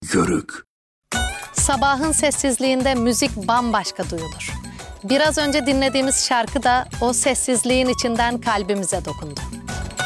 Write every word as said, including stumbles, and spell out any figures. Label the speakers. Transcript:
Speaker 1: Yörük.
Speaker 2: Sabahın sessizliğinde müzik bambaşka duyulur. Biraz önce dinlediğimiz şarkı da o sessizliğin içinden kalbimize dokundu.